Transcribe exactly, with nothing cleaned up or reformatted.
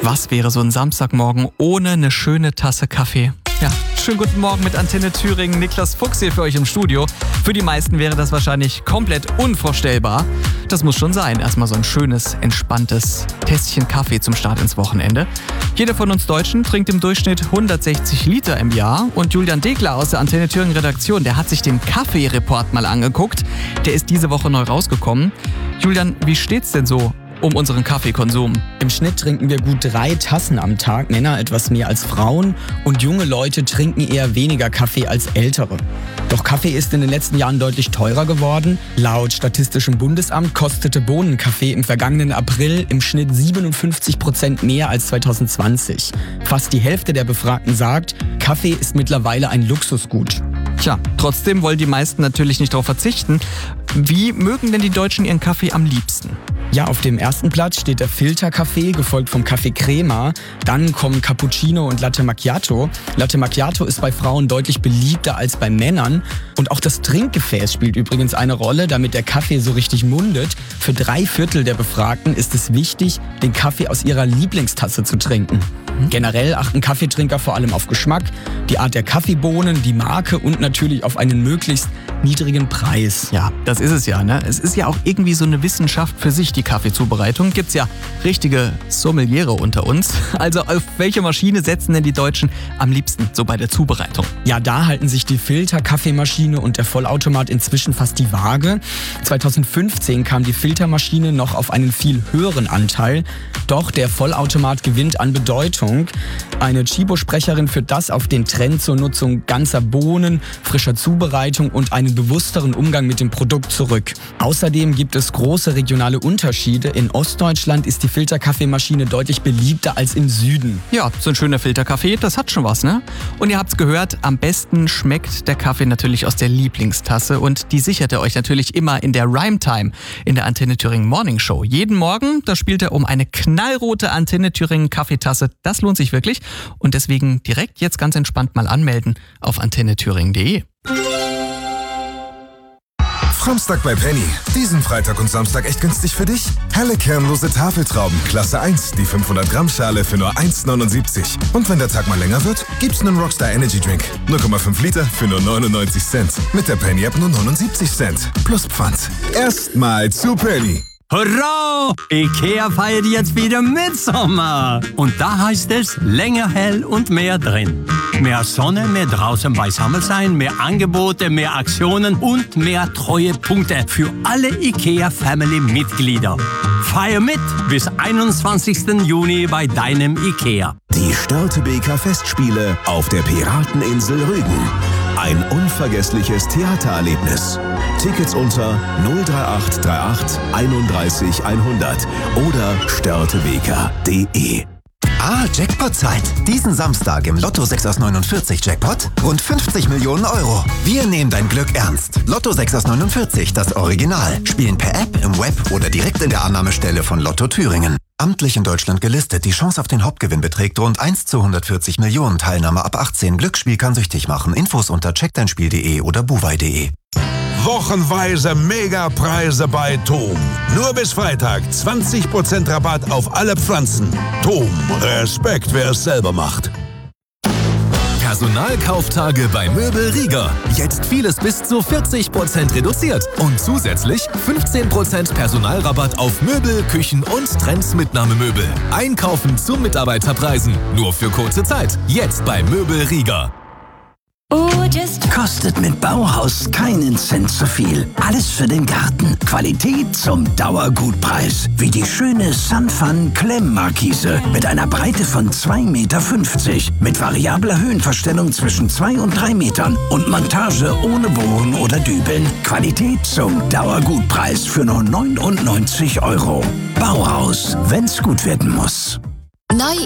Was wäre so ein Samstagmorgen ohne eine schöne Tasse Kaffee? Ja, schönen guten Morgen mit Antenne Thüringen. Niklas Fuchs hier für euch im Studio. Für die meisten wäre das wahrscheinlich komplett unvorstellbar. Das muss schon sein. Erstmal so ein schönes, entspanntes Tässchen Kaffee zum Start ins Wochenende. Jeder von uns Deutschen trinkt im Durchschnitt hundertsechzig Liter im Jahr. Und Julian Degler aus der Antenne Thüringen Redaktion, der hat sich den Kaffee-Report mal angeguckt. Der ist diese Woche neu rausgekommen. Julian, wie steht's denn so um unseren Kaffeekonsum? Im Schnitt trinken wir gut drei Tassen am Tag, Männer etwas mehr als Frauen, und junge Leute trinken eher weniger Kaffee als ältere. Doch Kaffee ist in den letzten Jahren deutlich teurer geworden. Laut Statistischem Bundesamt kostete Bohnenkaffee im vergangenen April im Schnitt siebenundfünfzig Prozent mehr als zwanzig zwanzig. Fast die Hälfte der Befragten sagt, Kaffee ist mittlerweile ein Luxusgut. Tja, trotzdem wollen die meisten natürlich nicht darauf verzichten. Wie mögen denn die Deutschen ihren Kaffee am liebsten? Ja, auf dem ersten Platz steht der Filterkaffee, gefolgt vom Kaffee Crema. Dann kommen Cappuccino und Latte Macchiato. Latte Macchiato ist bei Frauen deutlich beliebter als bei Männern. Und auch das Trinkgefäß spielt übrigens eine Rolle, damit der Kaffee so richtig mundet. Für drei Viertel der Befragten ist es wichtig, den Kaffee aus ihrer Lieblingstasse zu trinken. Generell achten Kaffeetrinker vor allem auf Geschmack, die Art der Kaffeebohnen, die Marke und natürlich auf einen möglichst niedrigen Preis. Ja, das ist es ja, ne? Es ist ja auch irgendwie so eine Wissenschaft für sich, die Kaffeezubereitung. Gibt's ja richtige Sommeliere unter uns. Also auf welche Maschine setzen denn die Deutschen am liebsten so bei der Zubereitung? Ja, da halten sich die Filterkaffeemaschine und der Vollautomat inzwischen fast die Waage. zweitausendfünfzehn kam die Filtermaschine noch auf einen viel höheren Anteil. Doch der Vollautomat gewinnt an Bedeutung. Eine Chibo-Sprecherin führt das auf den Trend zur Nutzung ganzer Bohnen, frischer Zubereitung und einen bewussteren Umgang mit dem Produkt zurück. Außerdem gibt es große regionale Unterschiede. In Ostdeutschland ist die Filterkaffeemaschine deutlich beliebter als im Süden. Ja, so ein schöner Filterkaffee, das hat schon was, ne? Und ihr habt's gehört, am besten schmeckt der Kaffee natürlich aus der Lieblingstasse. Und die sichert ihr euch natürlich immer in der Rhyme Time in der Antenne Thüringen Morning Show. Jeden Morgen, da spielt er um eine knallrote Antenne Thüringen Kaffeetasse. Das lohnt sich wirklich. Und deswegen direkt jetzt ganz entspannt mal anmelden auf antenne thüringen punkt de. Samstag bei Penny. Diesen Freitag und Samstag echt günstig für dich? Helle kernlose Tafeltrauben, Klasse eins, die fünfhundert Gramm Schale für nur eins neunundsiebzig. Und wenn der Tag mal länger wird, gibt's einen Rockstar Energy Drink. null Komma fünf Liter für nur neunundneunzig Cent. Mit der Penny App nur neunundsiebzig Cent. Plus Pfand. Erstmal zu Penny. Hurra! Ikea feiert jetzt wieder Mitsommer. Und da heißt es länger hell und mehr drin. Mehr Sonne, mehr draußen beisammen sein, mehr Angebote, mehr Aktionen und mehr Treuepunkte für alle Ikea-Family-Mitglieder. Feier mit bis einundzwanzigsten Juni bei deinem Ikea. Die Störtebeker Festspiele auf der Pirateninsel Rügen. Ein unvergessliches Theatererlebnis. Tickets unter null drei acht drei acht einunddreißig hundert oder störtebeker punkt de. Ah, Jackpot-Zeit. Diesen Samstag im Lotto sechs aus neunundvierzig Jackpot rund fünfzig Millionen Euro. Wir nehmen dein Glück ernst. Lotto sechs aus neunundvierzig, das Original. Spielen per App, im Web oder direkt in der Annahmestelle von Lotto Thüringen. Amtlich in Deutschland gelistet. Die Chance auf den Hauptgewinn beträgt rund eins zu hundertvierzig Millionen. Teilnahme ab achtzehn. Glücksspiel kann süchtig machen. Infos unter check dein spiel punkt de oder buwei punkt de. Wochenweise Megapreise bei Tom. Nur bis Freitag zwanzig Prozent Rabatt auf alle Pflanzen. Tom, Respekt, wer es selber macht. Personalkauftage bei Möbel Rieger. Jetzt vieles bis zu vierzig Prozent reduziert. Und zusätzlich fünfzehn Prozent Personalrabatt auf Möbel, Küchen und Trends-Mitnahmemöbel. Einkaufen zu Mitarbeiterpreisen. Nur für kurze Zeit. Jetzt bei Möbel Rieger. Kostet mit Bauhaus keinen Cent zu viel. Alles für den Garten. Qualität zum Dauergutpreis. Wie die schöne Sunfun Klemmmarkise mit einer Breite von zwei Meter fünfzig. Mit variabler Höhenverstellung zwischen zwei und drei Metern. Und Montage ohne Bohren oder Dübeln. Qualität zum Dauergutpreis für nur neunundneunzig Euro. Bauhaus, wenn's gut werden muss. Neu